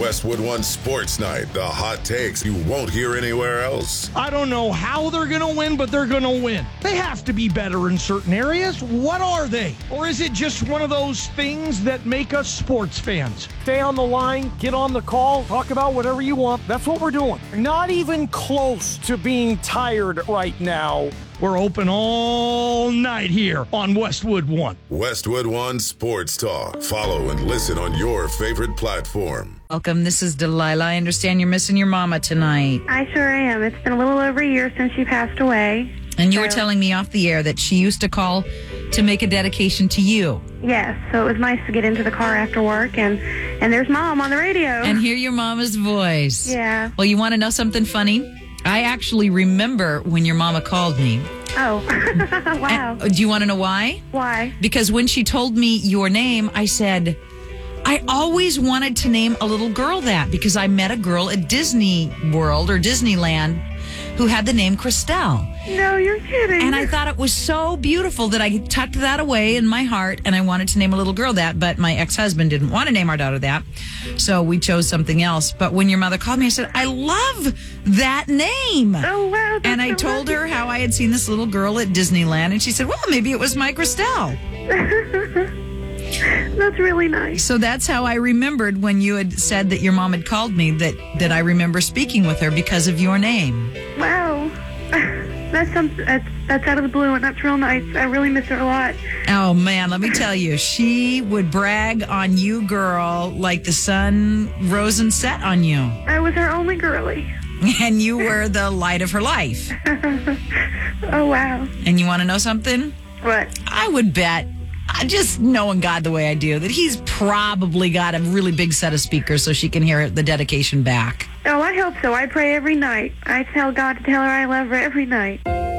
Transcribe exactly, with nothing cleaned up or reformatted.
Westwood One Sports Night. The hot takes you won't hear anywhere else. I don't know how they're going to win, but they're going to win. They have to be better in certain areas. What are they? Or is it just one of those things that make us sports fans? Stay on the line, get on the call, talk about whatever you want. That's what we're doing. Not even close to being tired right now. We're open all night here on Westwood One. Westwood One Sports Talk. Follow and listen on your favorite platform. Welcome. This is Delilah. I understand you're missing your mama tonight. I sure am. It's been a little over a year since she passed away. And you so, were telling me off the air that she used to call to make a dedication to you. Yes, so it was nice to get into the car after work, and, and there's Mom on the radio. And hear your mama's voice. Yeah. Well, you want to know something funny? I actually remember when your mama called me. Oh, wow. And, do you want to know why? Why? Because when she told me your name, I said, I always wanted to name a little girl that because I met a girl at Disney World or Disneyland who had the name Christelle. No, you're kidding. And I thought it was so beautiful that I tucked that away in my heart, and I wanted to name a little girl that, but my ex-husband didn't want to name our daughter that, so we chose something else. But when your mother called me, I said, I love that name. Oh, wow. That's and I so told lucky. her how I had seen this little girl at Disneyland, and she said, well, maybe it was my Christelle. That's really nice. So that's how I remembered when you had said that your mom had called me, that, that I remember speaking with her because of your name. Wow. That's, some, that's, that's out of the blue, and that's real nice. I really miss her a lot. Oh, man, let me tell you, she would brag on you, girl, like the sun rose and set on you. I was her only girlie. And you were the light of her life. Oh, wow. And you want to know something? What? I would bet, I just knowing God the way I do, that he's probably got a really big set of speakers so she can hear the dedication back. Oh, I hope so. I pray every night. I tell God to tell her I love her every night.